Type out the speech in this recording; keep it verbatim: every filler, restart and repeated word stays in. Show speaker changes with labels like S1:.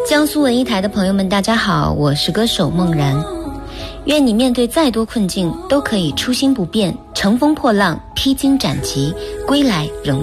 S1: 江苏文艺台的朋友们大家好，我是歌手梦然。愿你面对再多困境都可以初心不变，乘风破浪，披荆斩棘，归来仍